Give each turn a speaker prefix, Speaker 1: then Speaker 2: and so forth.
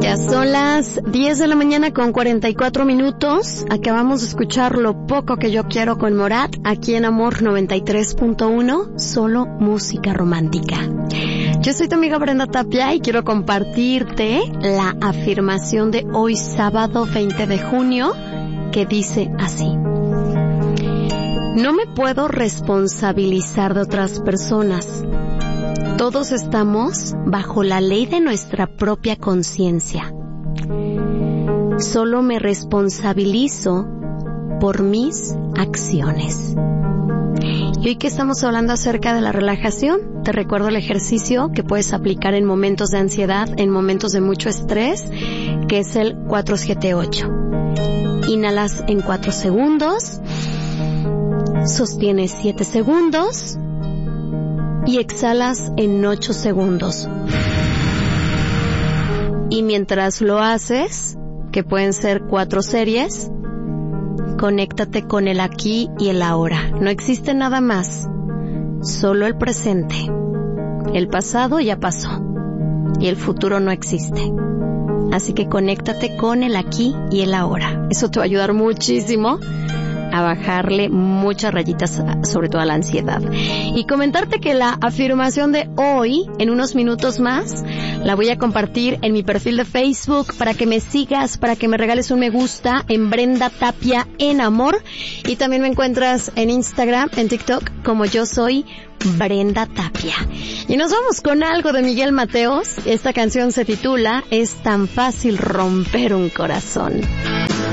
Speaker 1: días. Son las 10 de la mañana con 44 minutos. Acabamos de escuchar Lo poco que yo quiero con Morat, aquí en Amor 93.1, solo música romántica. Yo soy tu amiga Brenda Tapia y quiero compartirte la afirmación de hoy sábado 20 de junio que dice así: no me puedo responsabilizar de otras personas. Todos estamos bajo la ley de nuestra propia conciencia. Solo me responsabilizo por mis acciones. Y hoy que estamos hablando acerca de la relajación, te recuerdo el ejercicio que puedes aplicar en momentos de ansiedad, en momentos de mucho estrés, que es el 4-7-8. Inhalas en 4 segundos, sostienes 7 segundos y exhalas en 8 segundos. Y mientras lo haces, que pueden ser 4 series, conéctate con el aquí y el ahora. No existe nada más, solo el presente. El pasado ya pasó y el futuro no existe. Así que conéctate con el aquí y el ahora. Eso te va a ayudar muchísimo a bajarle muchas rayitas, sobre todo a la ansiedad. Y comentarte que la afirmación de hoy, en unos minutos más, la voy a compartir en mi perfil de Facebook para que me sigas, para que me regales un me gusta en Brenda Tapia en Amor. Y también me encuentras en Instagram, en TikTok, como yo soy Brenda Tapia. Y nos vamos con algo de Miguel Mateos. Esta canción se titula Es tan fácil romper un corazón.